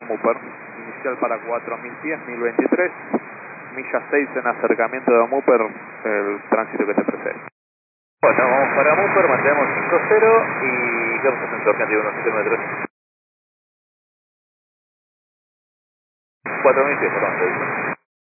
Mupper, inicial para 4000 pies, 1023, milla 6 en acercamiento de Mupper, el tránsito que te precede. Bueno, vamos para Mupper, mantenemos 5-0 y ¿qué pasa en torque unos 7 metros? 4000 pies, perdón, te digo.